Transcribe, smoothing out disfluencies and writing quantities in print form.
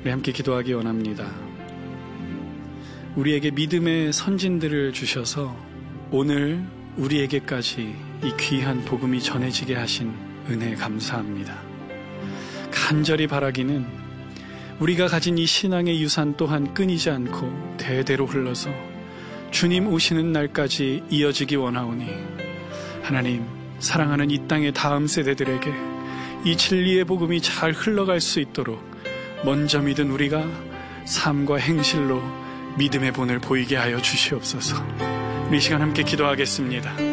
우리 함께 기도하기 원합니다. 우리에게 믿음의 선진들을 주셔서 오늘 우리에게까지 이 귀한 복음이 전해지게 하신 은혜 감사합니다. 간절히 바라기는 우리가 가진 이 신앙의 유산 또한 끊이지 않고 대대로 흘러서 주님 오시는 날까지 이어지기 원하오니 하나님, 사랑하는 이 땅의 다음 세대들에게 이 진리의 복음이 잘 흘러갈 수 있도록 먼저 믿은 우리가 삶과 행실로 믿음의 본을 보이게 하여 주시옵소서. 우리 시간 함께 기도하겠습니다.